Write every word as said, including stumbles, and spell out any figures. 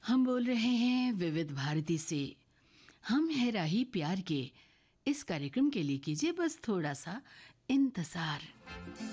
हम बोल रहे हैं विविध भारती से। हम है राही प्यार के। इस कार्यक्रम के लिए कीजिए बस थोड़ा सा इंतजार।